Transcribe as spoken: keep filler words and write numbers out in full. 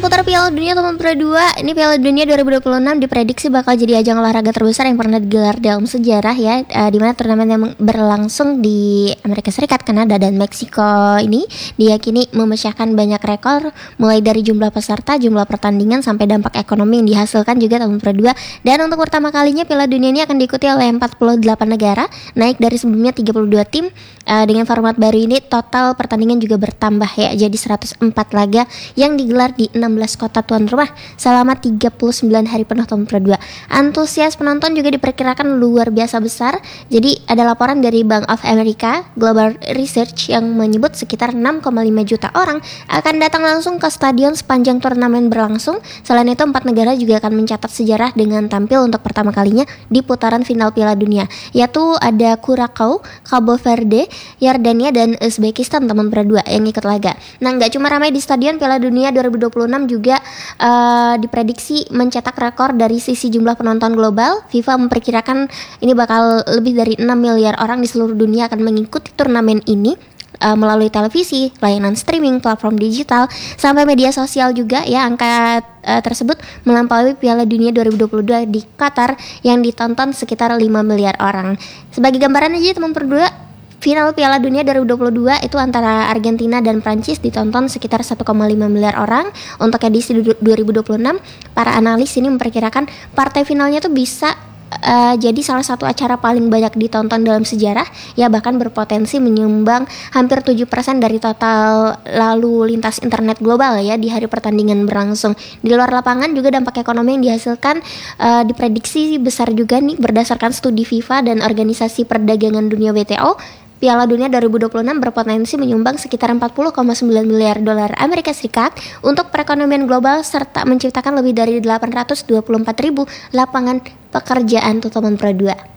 seputar Piala Dunia teman berdua. Ini Piala Dunia dua ribu dua puluh enam diprediksi bakal jadi ajang olahraga terbesar yang pernah digelar dalam sejarah ya, uh, di mana turnamen yang berlangsung di Amerika Serikat, Kanada, dan Meksiko ini diyakini memecahkan banyak rekor, mulai dari jumlah peserta, jumlah pertandingan, sampai dampak ekonomi yang dihasilkan juga teman berdua. Dan untuk pertama kalinya Piala Dunia ini akan diikuti oleh empat puluh delapan negara, naik dari sebelumnya tiga puluh dua tim. Uh, dengan format baru ini total pertandingan juga bertambah ya, jadi seratus empat laga yang digelar di enam belas kota tuan rumah selama tiga puluh sembilan hari penuh tahun kedua. Antusias penonton juga diperkirakan luar biasa besar. Jadi ada laporan dari Bank of America Global Research yang menyebut sekitar enam koma lima juta orang akan datang langsung ke stadion sepanjang turnamen berlangsung. Selain itu, empat negara juga akan mencatat sejarah dengan tampil untuk pertama kalinya di putaran final Piala Dunia, yaitu ada Curacao, Cabo Verde, Yordania, dan Uzbekistan teman berdua yang ikut laga. Nah, nggak cuma ramai di stadion, Piala Dunia dua ribu dua puluh enam juga uh, diprediksi mencetak rekor dari sisi jumlah penonton global. FIFA memperkirakan ini bakal lebih dari enam miliar orang di seluruh dunia akan mengikuti turnamen ini uh, melalui televisi, layanan streaming, platform digital, sampai media sosial juga ya. Angka uh, tersebut melampaui Piala Dunia dua ribu dua puluh dua di Qatar yang ditonton sekitar lima miliar orang. Sebagai gambaran aja teman berdua, final Piala Dunia dua ribu dua puluh dua itu antara Argentina dan Prancis ditonton sekitar satu koma lima miliar orang. Untuk edisi dua ribu dua puluh enam, para analis ini memperkirakan partai finalnya tuh bisa uh, jadi salah satu acara paling banyak ditonton dalam sejarah ya, bahkan berpotensi menyumbang hampir tujuh persen dari total lalu lintas internet global ya di hari pertandingan berlangsung. Di luar lapangan juga dampak ekonomi yang dihasilkan uh, diprediksi besar juga nih berdasarkan studi FIFA dan Organisasi Perdagangan Dunia W T O. Piala Dunia dua ribu dua puluh enam berpotensi menyumbang sekitar empat puluh koma sembilan miliar dolar Amerika Serikat untuk perekonomian global, serta menciptakan lebih dari delapan ratus dua puluh empat ribu lapangan pekerjaan tuh teman pro dua.